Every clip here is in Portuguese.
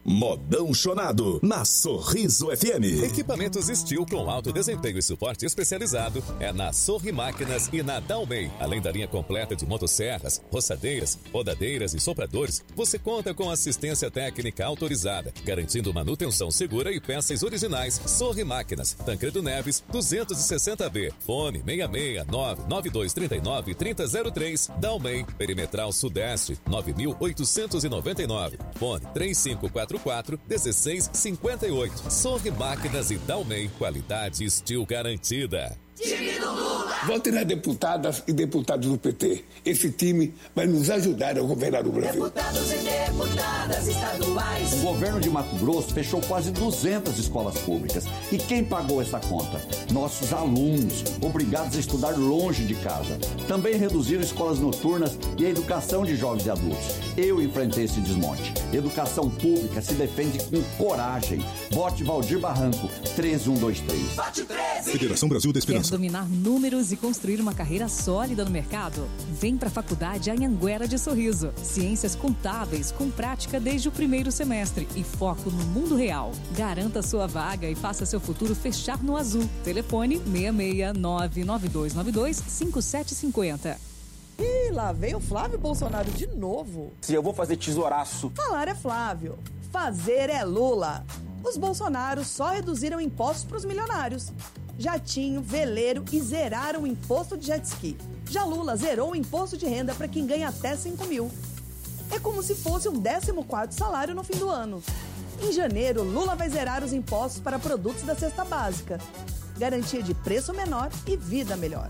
Modão Chonado, na Sorriso FM. Equipamentos Steel com alto desempenho e suporte especializado é na Sorri Máquinas e na Dalmei. Além da linha completa de motosserras, roçadeiras, rodadeiras e sopradores, você conta com assistência técnica autorizada, garantindo manutenção segura e peças originais. Sorri Máquinas, Tancredo Neves, 260B. Fone 669-9239-3003. Dalmei, Perimetral Sudeste, 9899. Fone 3544-1658. Sorri Máquinas e Dalmei, qualidade Steel garantida. Time do Lula! Vote nas deputadas e deputados do PT. Esse time vai nos ajudar a governar o Brasil. Deputados e deputadas estaduais. O governo de Mato Grosso fechou quase 200 escolas públicas. E quem pagou essa conta? Nossos alunos, obrigados a estudar longe de casa. Também reduziram escolas noturnas e a educação de jovens e adultos. Eu enfrentei esse desmonte. Educação pública se defende com coragem. Vote Valdir Barranco, 13123. Vote 13! Federação Brasil da Esperança. Quer dominar números e construir uma carreira sólida no mercado? Vem para a Faculdade Anhanguera de Sorriso. Ciências contábeis com prática desde o primeiro semestre e foco no mundo real. Garanta sua vaga e faça seu futuro fechar no azul. Telefone 66992925750. Ih, lá vem o Flávio Bolsonaro de novo. Se eu vou fazer tesouraço. Falar é Flávio, fazer é Lula. Os Bolsonaros só reduziram impostos para os milionários. Jatinho, veleiro e zeraram o imposto de jet ski. Já Lula zerou o imposto de renda para quem ganha até 5 mil. É como se fosse um 14º salário no fim do ano. Em janeiro, Lula vai zerar os impostos para produtos da cesta básica. Garantia de preço menor e vida melhor.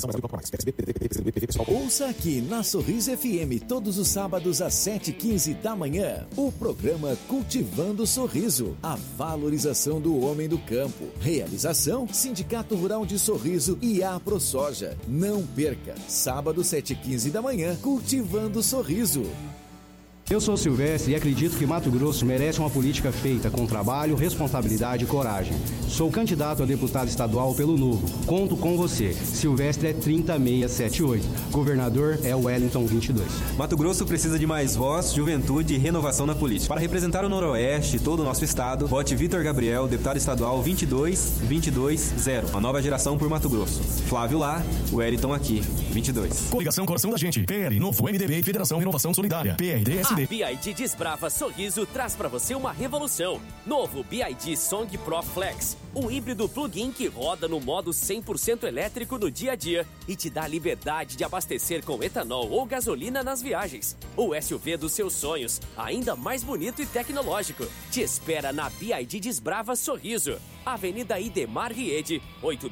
Ouça aqui na Sorriso FM todos os sábados às 7h15 da manhã o programa Cultivando Sorriso, a valorização do homem do campo. Realização Sindicato Rural de Sorriso e a ProSoja. Não perca, sábado 7h15 da manhã, Cultivando Sorriso. Eu sou Silvestre e acredito que Mato Grosso merece uma política feita com trabalho, responsabilidade e coragem. Sou candidato a deputado estadual pelo Novo. Conto com você. Silvestre é 30678. Governador é Wellington 22. Mato Grosso precisa de mais voz, juventude e renovação na política. Para representar o Noroeste e todo o nosso estado, vote Vitor Gabriel, deputado estadual 22220. A nova geração por Mato Grosso. Flávio lá, Wellington aqui, 22. Coligação Coração da Gente. PL, Novo MDB e Federação Renovação Solidária. PRDSD. A BID Desbrava Sorriso traz para você uma revolução. Novo BID Song Pro Flex. Um híbrido plug-in que roda no modo 100% elétrico no dia a dia e te dá a liberdade de abastecer com etanol ou gasolina nas viagens. O SUV dos seus sonhos, ainda mais bonito e tecnológico. Te espera na BID Desbrava Sorriso. Avenida Idemar Riede,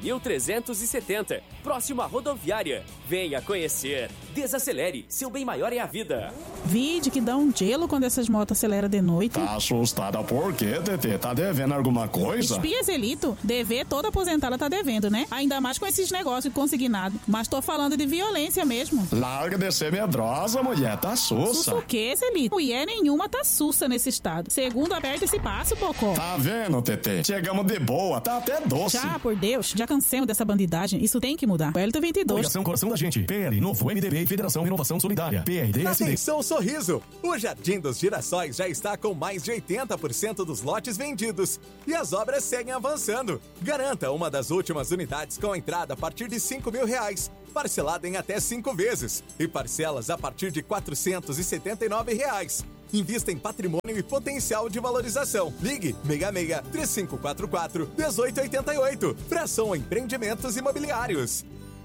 8.370. Próximo à rodoviária. Venha conhecer. Desacelere. Seu bem maior é a vida. Vide que dá um gelo quando essas motos aceleram de noite. Tá assustada por quê, Tetê? Tá devendo alguma coisa? Espia, Zelito. Dever toda aposentada tá devendo, né? Ainda mais com esses negócios consignado. Mas tô falando de violência mesmo. Larga de ser medrosa, mulher. Tá sussa. Sussa o quê, Zelito? Mulher nenhuma tá sussa nesse estado. Segundo, aperta esse passo, Bocó. Tá vendo, Tetê? Chegamos de boa. Tá até doce. Já, por Deus. Já cansemos dessa bandidagem. Isso tem que mudar. Wellington 22. Coligação Coração da Gente. PL, Novo MDB e Federação Renovação Solidária. PRDSD. Atenção, Sorriso. O Jardim dos Girassóis já está com mais de 80% dos lotes vendidos. E as obras seguem avançando. Garanta uma das últimas unidades com entrada a partir de R$5.000. Parcelada em até 5 vezes. E parcelas a partir de R$479. Invista em patrimônio e potencial de valorização. Ligue 66-3544-1888. Fração Empreendimentos Imobiliários.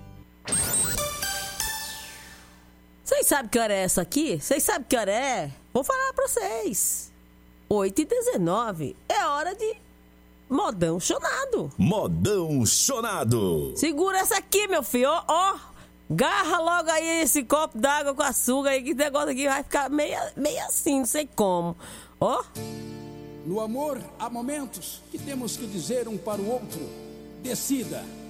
Vocês sabem que hora é essa aqui? Vocês sabem que hora é? Vou falar pra vocês. 8h19. É hora de Modão Chonado. Modão Chonado. Segura essa aqui, meu filho. Ó. Garra logo aí esse copo d'água com açúcar aí, que esse negócio aqui vai ficar meio assim, não sei como. Ó. No amor, há momentos que temos que dizer um para o outro: decida.